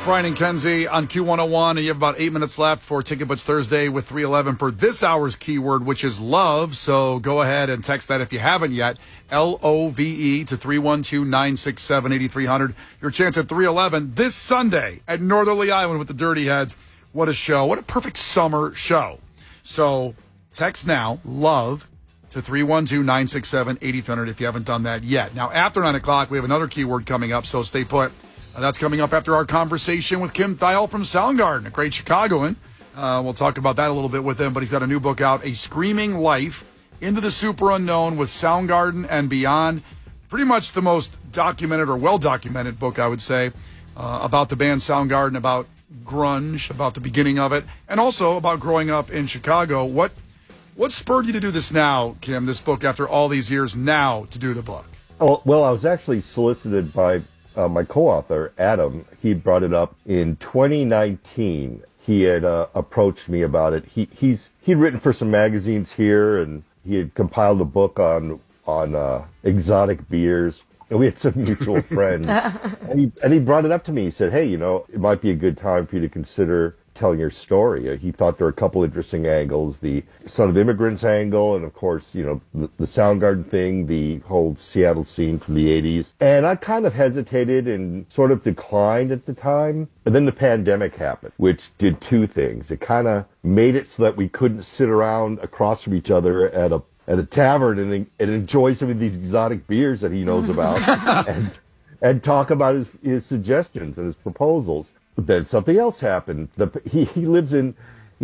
Brian and Kenzie on Q101, and you have about 8 minutes left for Ticket Butts Thursday with 311 for this hour's keyword, which is love. So go ahead and text that if you haven't yet, LOVE to 312-967-8300. Your chance at 311 this Sunday at Northerly Island with the Dirty Heads. What a show. What a perfect summer show. So text now, love, to 312-967-8300 if you haven't done that yet. Now, after 9 o'clock, we have another keyword coming up, so stay put. That's coming up after our conversation with Kim Thayil from Soundgarden, a great Chicagoan. We'll talk about that a little bit with him, but he's got a new book out, A Screaming Life, Into the Super Unknown with Soundgarden and Beyond. Pretty much the most documented or well-documented book, I would say, about the band Soundgarden, about grunge, about the beginning of it, and also about growing up in Chicago. What spurred you to do this now, Kim, this book, after all these years now to do the book? Oh, well, I was actually solicited by my co-author, Adam. He brought it up in 2019. He had approached me about it. He'd written for some magazines here, and he had compiled a book on exotic beers. And we had some mutual friends. and he brought it up to me. He said, hey, it might be a good time for you to consider telling your story. He thought there were a couple interesting angles, the Son of Immigrants angle, and of course, the Soundgarden thing, the whole Seattle scene from the 80s. And I kind of hesitated and sort of declined at the time. And then the pandemic happened, which did two things. It kind of made it so that we couldn't sit around across from each other at a tavern and enjoy some of these exotic beers that he knows about and talk about his suggestions and his proposals. But then something else happened. He lives in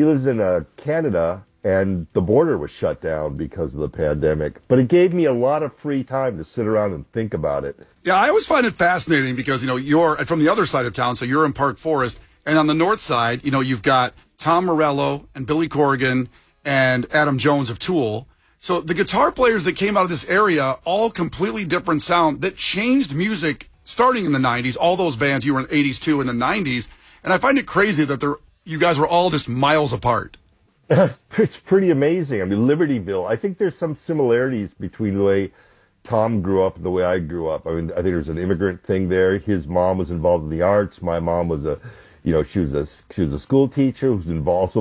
Canada, and the border was shut down because of the pandemic. But it gave me a lot of free time to sit around and think about it. Yeah, I always find it fascinating because, you're from the other side of town, so you're in Park Forest. And on the north side, you've got Tom Morello and Billy Corgan and Adam Jones of Tool. So the guitar players that came out of this area, all completely different sound that changed music starting in the 90s. All those bands, you were in the 80s too, in the 90s. And I find it crazy that you guys were all just miles apart. It's pretty amazing. I mean, Libertyville, I think there's some similarities between the way Tom grew up and the way I grew up. I mean, I think there's an immigrant thing there. His mom was involved in the arts. My mom was she was a school teacher who was involved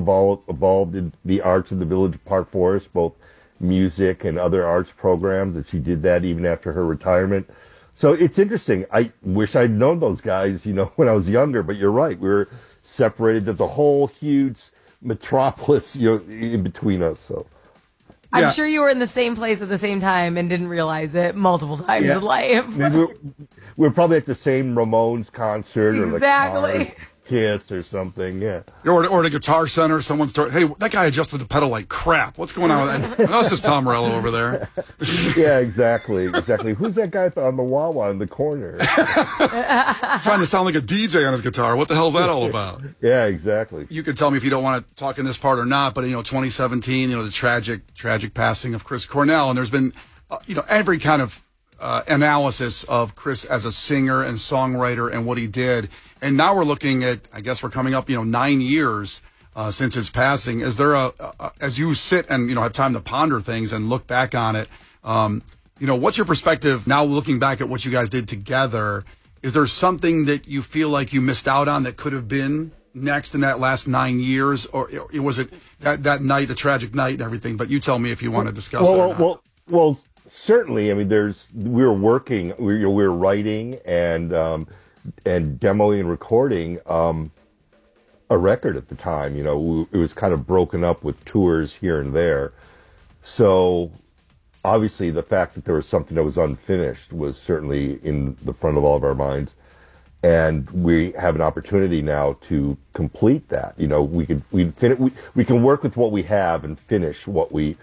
in the arts in the village of Park Forest, both music and other arts programs, and she did that even after her retirement. So it's interesting. I wish I'd known those guys, when I was younger, but you're right. We were separated. There's a whole huge metropolis, in between us. So I'm sure you were in the same place at the same time and didn't realize it multiple times in life. we were probably at the same Ramones concert exactly. or Kiss or something, yeah. Or at a Guitar Center, someone's hey, that guy adjusted the pedal like crap. What's going on with that? That's just Tom Morello over there. Yeah, exactly. Who's that guy on the Wawa in the corner? Trying to sound like a DJ on his guitar. What the hell's that all about? Yeah, exactly. You can tell me if you don't want to talk in this part or not, but 2017, the tragic passing of Chris Cornell, and there's been, every kind of analysis of Chris as a singer and songwriter and what he did. And now we're looking at, I guess we're coming up, 9 years since his passing. Is there as you sit and, have time to ponder things and look back on it, what's your perspective now looking back at what you guys did together? Is there something that you feel like you missed out on that could have been next in that last 9 years? Or was it that night, the tragic night and everything? But you tell me if you want to discuss that or not. Well, certainly. I mean, we were working, we were writing and demoing and recording a record at the time. It was kind of broken up with tours here and there. So obviously the fact that there was something that was unfinished was certainly in the front of all of our minds. And we have an opportunity now to complete that. We can work with what we have and finish what we,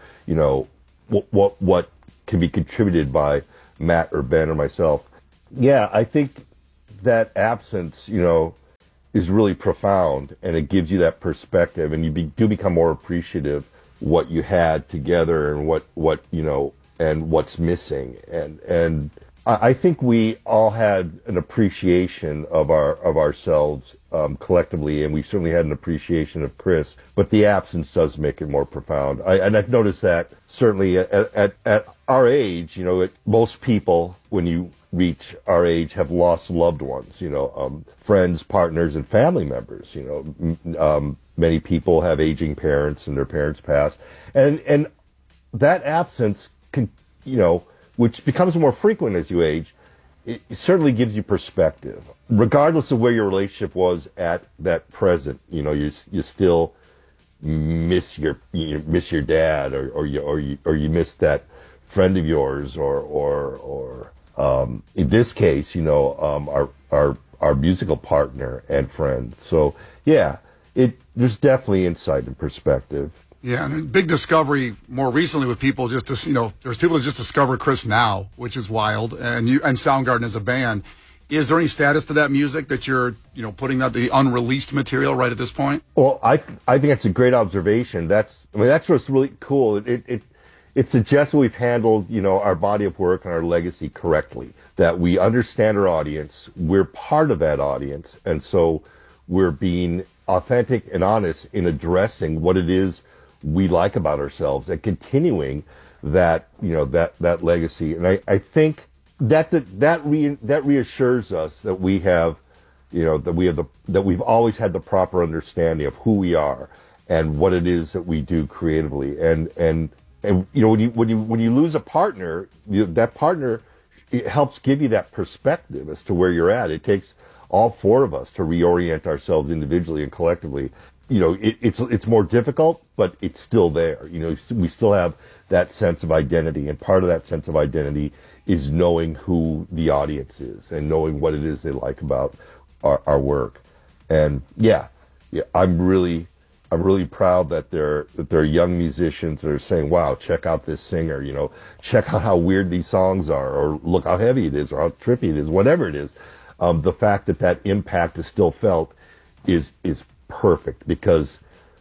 what can be contributed by Matt or Ben or myself. Yeah, I think that absence, is really profound, and it gives you that perspective, and you do become more appreciative what you had together and what and what's missing. And I think we all had an appreciation of ourselves collectively, and we certainly had an appreciation of Chris. But the absence does make it more profound. And I've noticed that certainly at our age, most people when you reach our age have lost loved ones, friends, partners, and family members. Many people have aging parents and their parents pass. And that absence can, which becomes more frequent as you age, it certainly gives you perspective. Regardless of where your relationship was at that present, you still miss your dad, or you miss that friend of yours, or in this case, our musical partner and friend. So yeah, there's definitely insight and perspective. Yeah, and a big discovery more recently with people there's people that just discover Chris now, which is wild, and Soundgarden as a band. Is there any status to that music that you're, putting out the unreleased material right at this point? Well, I think that's a great observation. That's what's really cool. It suggests we've handled, our body of work and our legacy correctly, that we understand our audience, we're part of that audience, and so we're being authentic and honest in addressing what it is we like about ourselves and continuing that legacy. And I think that reassures us that we have, that we've always had the proper understanding of who we are and what it is that we do creatively. And when you lose a partner, that partner, it helps give you that perspective as to where you're at. It takes all four of us to reorient ourselves individually and collectively. It's more difficult, but it's still there. We still have that sense of identity, and part of that sense of identity is knowing who the audience is and knowing what it is they like about our work. And yeah, I'm really proud that there are young musicians that are saying, "Wow, check out this singer. Check out how weird these songs are, or look how heavy it is, or how trippy it is, whatever it is." The fact that impact is still felt is perfect, because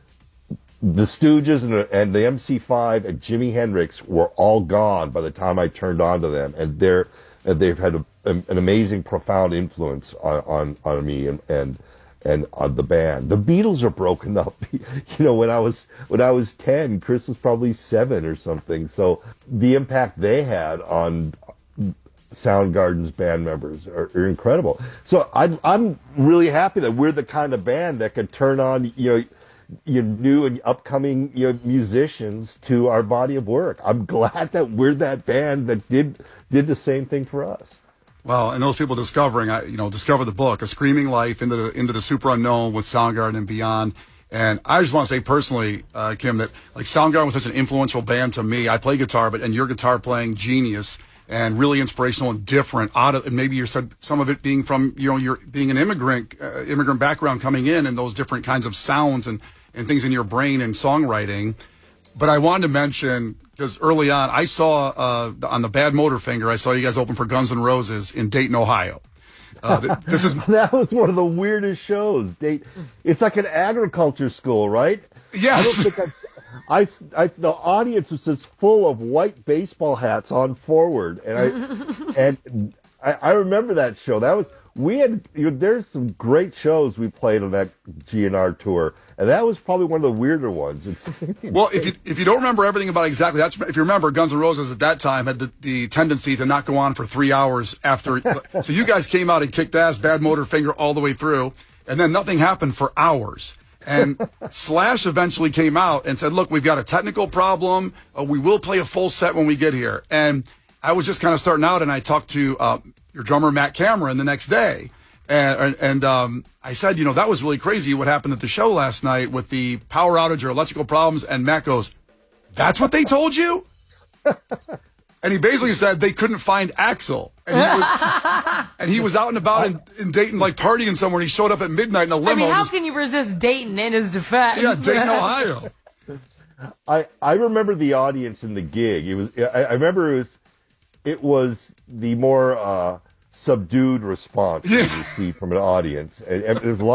the Stooges and the MC5 and Jimi Hendrix were all gone by the time I turned on to them, and they've had an amazing, profound influence on me and on the band. The Beatles are broken up. When I was 10, Chris was probably 7 or something. So the impact they had on Soundgarden's band members are incredible. So I'm really happy that we're the kind of band that can turn on your new and upcoming musicians to our body of work. I'm glad that we're that band that did the same thing for us. Well, and those people discover the book, A Screaming Life into the Super Unknown with Soundgarden and beyond. And I just want to say personally, Kim, that Soundgarden was such an influential band to me. I play guitar, and your guitar playing genius and really inspirational and different. And maybe you said some of it being from you're being an immigrant background coming in, and those different kinds of sounds and things in your brain and songwriting. But I wanted to mention, because early on I saw on the Bad Motorfinger, I saw you guys open for Guns N' Roses in Dayton, Ohio. This is that was one of the weirdest shows. It's like an agriculture school, right? Yeah. I don't think the audience was just full of white baseball hats on forward, and I remember that show. There's some great shows we played on that GNR tour, and that was probably one of the weirder ones. Well, if you don't remember everything about exactly that, if you remember, Guns N' Roses at that time had the tendency to not go on for 3 hours after. So you guys came out and kicked ass, Bad Motorfinger all the way through, and then nothing happened for hours. And Slash eventually came out and said, "Look, we've got a technical problem. We will play a full set when we get here." And I was just kind of starting out, and I talked to your drummer, Matt Cameron, the next day. And I said, that was really crazy what happened at the show last night with the power outage or electrical problems. And Matt goes, "That's what they told you?" And he basically said they couldn't find Axl. And he was out and about in Dayton, partying somewhere. And he showed up at midnight in a limo. I mean, how can you resist Dayton in his defense? Yeah, Dayton, Ohio. I remember the audience in the gig. I remember it was the more subdued response you see from an audience. And there's a lot